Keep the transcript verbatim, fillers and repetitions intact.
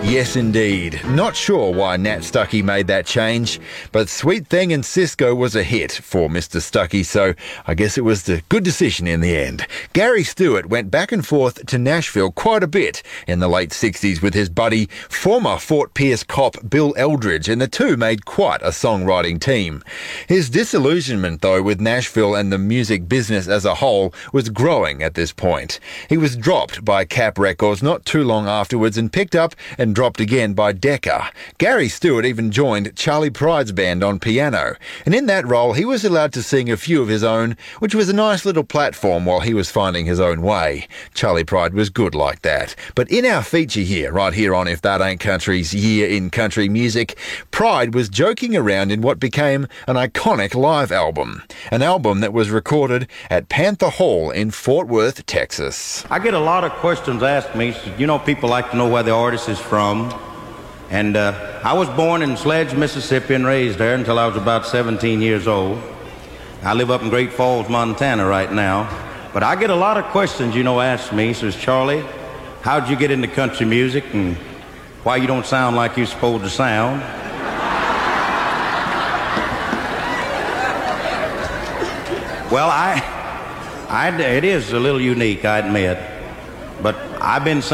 Yes, indeed. Not sure why Nat Stuckey made that change, but Sweet Thing and Cisco was a hit for Mister Stuckey, so I guess it was the good decision in the end. Gary Stewart went back and forth to Nashville quite a bit in the late sixties with his buddy, former Fort Pierce cop Bill Eldridge, and the two made quite a songwriting team. His disillusionment, though, with Nashville and the music business as a whole was growing at this point. He was dropped by Cap Records not too long afterwards and picked up and dropped again by Decca. Gary Stewart even joined Charlie Pride's band on piano, and in that role he was allowed to sing a few of his own, which was a nice little platform while he was finding his own way. Charlie Pride was good like that. But in our feature here, right here on If That Ain't Country's Year in Country Music, Pride was joking around in what became an iconic live album, an album that was recorded at Panther Hall in Fort Worth, Texas. I get a lot of questions asked me. You know, people like to know where the artist is from. And uh, I was born in Sledge, Mississippi, and raised there until I was about seventeen years old. I live up in Great Falls, Montana right now. But I get a lot of questions, you know, asked me. Says, Charlie, how'd you get into country music and why you don't sound like you're supposed to sound? Well, I, I, it is a little unique, I admit. But I've been